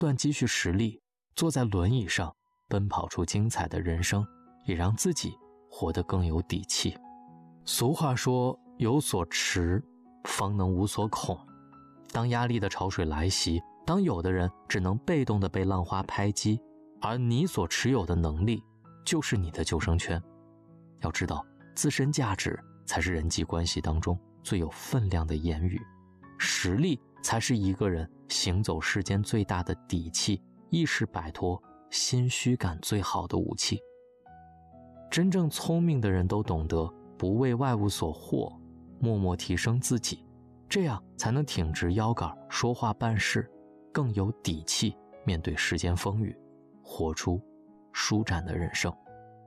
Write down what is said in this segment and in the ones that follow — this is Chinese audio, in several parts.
断积蓄实力，坐在轮椅上奔跑出精彩的人生，也让自己活得更有底气。俗话说，有所持，方能无所恐。当压力的潮水来袭，当有的人只能被动地被浪花拍击，而你所持有的能力就是你的救生圈。要知道，自身价值才是人际关系当中最有分量的言语，实力才是一个人行走世间最大的底气，亦是摆脱心虚感最好的武器。真正聪明的人都懂得不为外物所惑，默默提升自己，这样才能挺直腰杆说话办事，更有底气面对世间风雨，活出舒展的人生。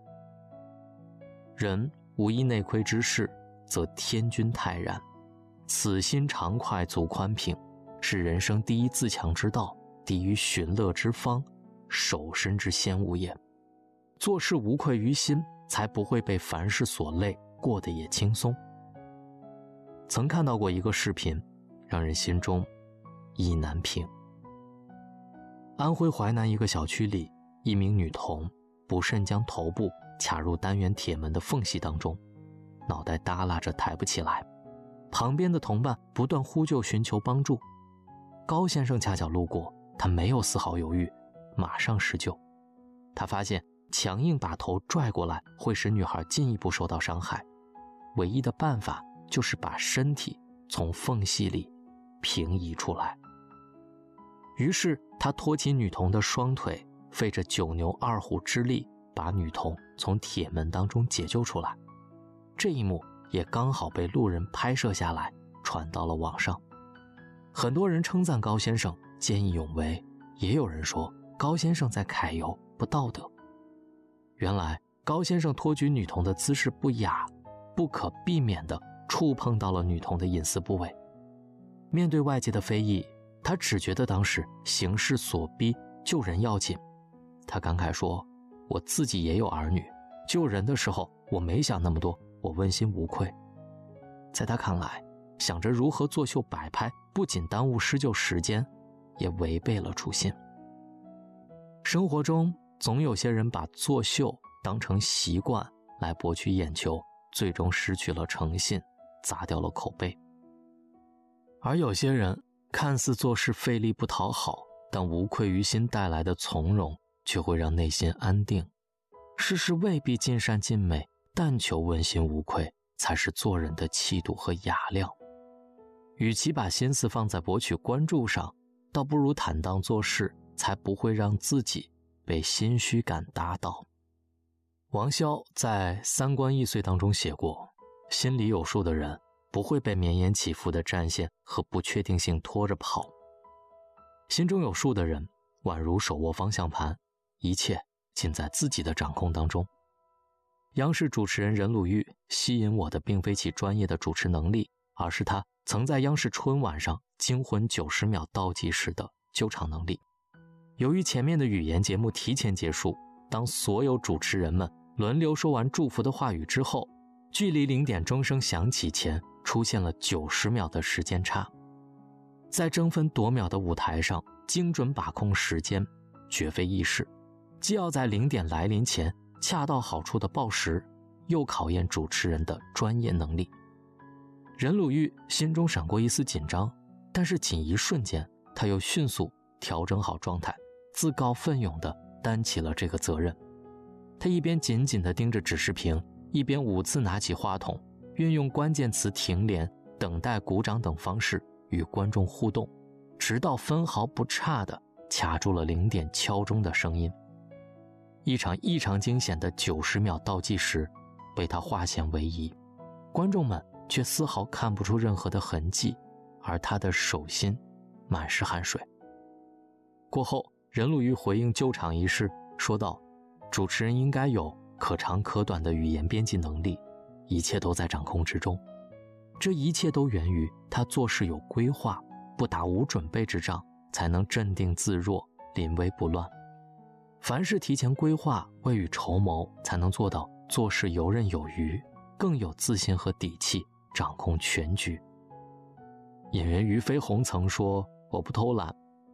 人无一内窥之事，则天君泰然。此心常快，足宽平，是人生第一自强之道，第一寻乐之方，守身之先物也。做事无愧于心，才不会被凡事所累，过得也轻松。曾看到过一个视频，让人心中意难平。安徽淮南一个小区里，一名女童不慎将头部卡入单元铁门的缝隙当中，脑袋耷拉着抬不起来，旁边的同伴不断呼救寻求帮助。高先生恰巧路过，他没有丝毫犹豫，马上施救。他发现强硬把头拽过来会使女孩进一步受到伤害，唯一的办法就是把身体从缝隙里平移出来。于是他托起女童的双腿，费着九牛二虎之力把女童从铁门当中解救出来。这一幕也刚好被路人拍摄下来，传到了网上。很多人称赞高先生见义勇为，也有人说高先生在揩油，不道德。原来高先生托举女童的姿势不雅，不可避免地触碰到了女童的隐私部位。面对外界的非议，他只觉得当时形势所逼，救人要紧。他感慨说，我自己也有儿女，救人的时候我没想那么多，我问心无愧。在他看来，想着如何作秀摆拍，不仅耽误施救时间，也违背了初心。生活中总有些人把作秀当成习惯来博取眼球，最终失去了诚信，砸掉了口碑。而有些人看似做事费力不讨好，但无愧于心带来的从容却会让内心安定。世事未必尽善尽美，但求问心无愧，才是做人的气度和雅量。与其把心思放在博取关注上，倒不如坦荡做事，才不会让自己被心虚感打倒。王骁在《三观易碎》当中写过，心里有数的人不会被绵延起伏的战线和不确定性拖着跑。心中有数的人宛如手握方向盘，一切尽在自己的掌控当中。央视主持人任鲁豫吸引我的并非其专业的主持能力，而是他曾在央视春晚上惊魂90秒倒计时的救场能力。由于前面的语言节目提前结束，当所有主持人们轮流说完祝福的话语之后，距离0点钟声响起前出现了90秒的时间差。在争分夺秒的舞台上精准把控时间绝非易事，既要在0点来临前恰到好处的报时，又考验主持人的专业能力。任鲁豫心中闪过一丝紧张，但是仅一瞬间他又迅速调整好状态，自告奋勇地担起了这个责任。他一边紧紧地盯着指示屏，一边5次拿起话筒，运用关键词停连、等待鼓掌等方式与观众互动，直到分毫不差地卡住了0点敲钟的声音。一场异常惊险的90秒倒计时被他化险为夷，观众们却丝毫看不出任何的痕迹，而他的手心满是汗水。过后，任鲁豫回应救场一事说道，主持人应该有可长可短的语言编辑能力，一切都在掌控之中。这一切都源于他做事有规划，不打无准备之仗，才能镇定自若，临危不乱。凡事提前规划，未雨绸缪，才能做到做事游刃有余，更有自信和底气掌控全局。演员俞飞鸿曾说，我不偷懒，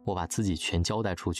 我把自己全交代出去，